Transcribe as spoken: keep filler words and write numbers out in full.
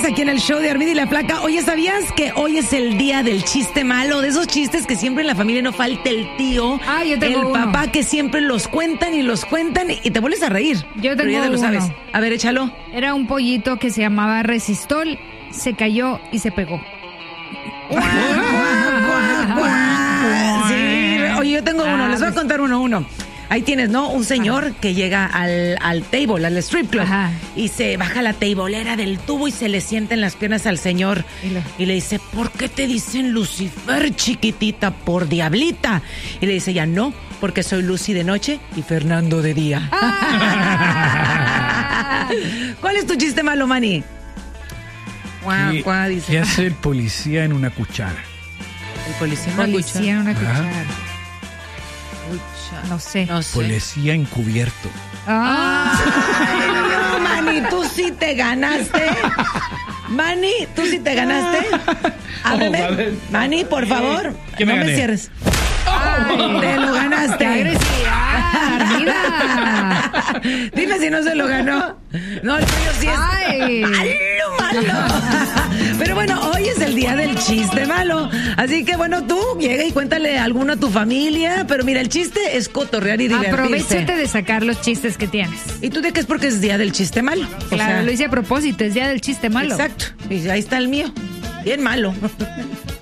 aquí en el show de Armida y la Flaca. Oye, ¿sabías que hoy es el día del chiste malo? De esos chistes que siempre en la familia no falta el tío, ah, yo tengo el uno. papá, que siempre los cuentan y los cuentan y te vuelves a reír. Yo tengo Pero ya te lo uno. sabes. A ver, échalo. Era un pollito que se llamaba Resistol, se cayó y se pegó. Sí, oye, yo tengo uno, les voy a contar uno, uno. Ahí tienes, ¿no? Un señor Ajá. que llega al, al table, al strip club, Ajá. y se baja la tableera del tubo y se le sienta en las piernas al señor. Y, lo... y le dice, ¿por qué te dicen Lucifer, chiquitita, por diablita? Y le dice, ya no, porque soy Lucy de noche y Fernando de día. Ah. ¿Cuál es tu chiste malo, Manny? ¿Qué, guau, dice. ¿Qué hace el policía en una cuchara? El policía en una una policía en una cuchara. Ajá. No sé. no sé. Policía encubierto. ¡Ay, no, Manny! ¿Tú sí te ganaste? Manny, ¿tú sí te ganaste? Ábreme. Oh, vale. Manny, por favor. ¿Qué me no gané? me cierres. Ay, te lo ganaste. ¡Qué agresividad! Dime si no se lo ganó. No, el tuyo sí es Ay. malo, malo. Pero bueno, hoy es el día del chiste malo. Así que bueno, tú llega y cuéntale a alguno a tu familia. Pero mira, el chiste es cotorrear y divertirse. Aprovechate de sacar los chistes que tienes. ¿Y tú de qué es porque es día del chiste malo? Claro, o sea, lo hice a propósito, es día del chiste malo. Exacto. Y ahí está el mío. Bien malo.